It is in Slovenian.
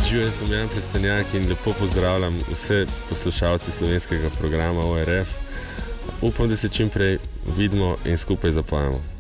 Živijo, sem Jan Plestenjak in lepo pozdravljam vse poslušalce slovenskega programa ORF. Upam, da se čim prej vidimo in skupaj zapojemo.